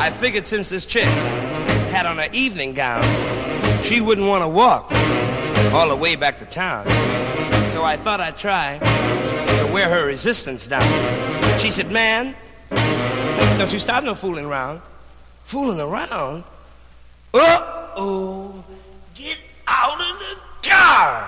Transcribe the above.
I figured since this chick had on her evening gown, she wouldn't want to walk all the way back to town. So I thought I'd try to wear her resistance down. She said, man, don't you stop no fooling around. Fooling around? Uh-oh, get out of the car!